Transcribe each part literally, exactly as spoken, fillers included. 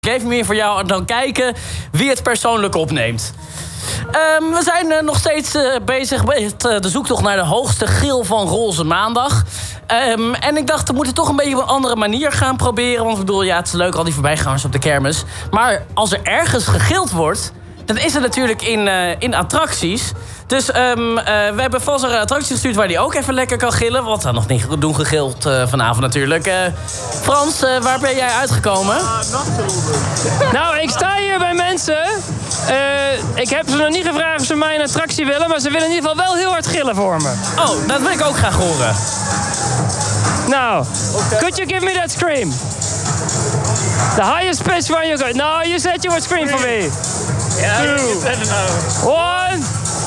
Geef me voor jou en dan kijken wie het persoonlijk opneemt. Um, we zijn uh, nog steeds uh, bezig met uh, de zoektocht naar de hoogste gil van Roze Maandag. Um, en ik dacht, we moeten toch een beetje op een andere manier gaan proberen. Want ik bedoel, ja, het is leuk al die voorbijgangers op de kermis. Maar als er ergens gegild wordt, dan is het natuurlijk in, uh, in attracties. Dus um, uh, we hebben vast een attractie gestuurd waar die ook even lekker kan gillen. Wat we nog niet doen gegild uh, vanavond natuurlijk. Uh, Frans, uh, waar ben jij uitgekomen? Nou, ik sta hier bij mensen. Uh, ik heb ze nog niet gevraagd of ze mij een attractie willen. Maar ze willen in ieder geval wel heel hard gillen voor me. Oh, dat wil ik ook graag horen. Nou, okay. Could you give me that scream? The highest pitch one you got. No, you said you would scream for me. Yeah, two, one.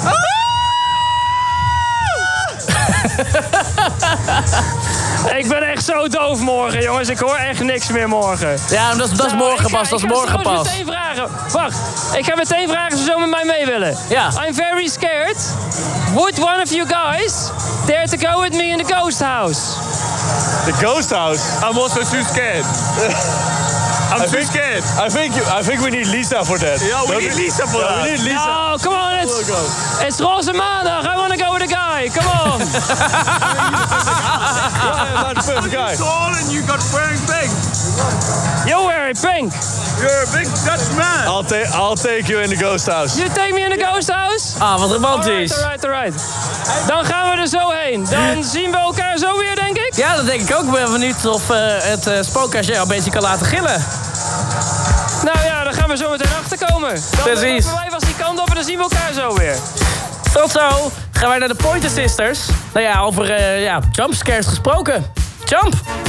Ik ben echt zo doof morgen, jongens. Ik hoor echt niks meer morgen. Ja, dat is, dat is nou, morgen ga, pas. Dat is morgen pas. Ik ga meteen vragen. Wacht, ik ga meteen vragen of ze zo met mij mee willen. Ja. I'm very scared. Would one of you guys dare to go with me in the ghost house? The ghost house? I'm also too scared. I'm I too think, scared. I think you, I think we need Lisa for that. Yeah, we Don't need we? Lisa for yeah, that. We need Lisa. No, come on, it's, it's Roze Maandag. I want to go with a guy. Come on. Yeah, not the first guy. You're tall and you got wearing pink. You're wearing pink. You're a big Dutch man. I'll take, I'll take you in the ghost house. You take me in the ghost house? Ah, wat romantisch. Alright, alright, alright. Dan gaan we er zo heen. Dan zien we elkaar zo weer, denk ik. Ja, dat denk ik ook. Ik ben benieuwd of uh, het uh, spookhuis jou een beetje kan laten gillen. Nou ja, dan gaan we zo meteen achterkomen. Dan Precies. Dan wij vast die kant op en dan zien we elkaar zo weer. Tot zo. Gaan wij naar de Pointer Sisters. Nou ja, over uh, ja, jumpscares gesproken. Jump!